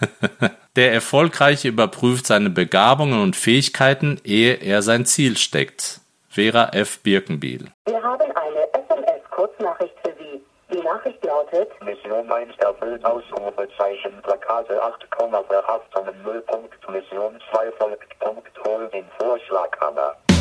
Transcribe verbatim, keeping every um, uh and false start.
Der Erfolgreiche überprüft seine Begabungen und Fähigkeiten, ehe er sein Ziel steckt. Vera F. Birkenbiel. Wir haben eine S M S-Kurznachricht für Sie. Die Nachricht lautet: Mission eins erfüllt, Ausrufezeichen, Plakate acht, Verhaftungen null. Mission zwei folgt, Punkt, hol den Vorschlaghammer.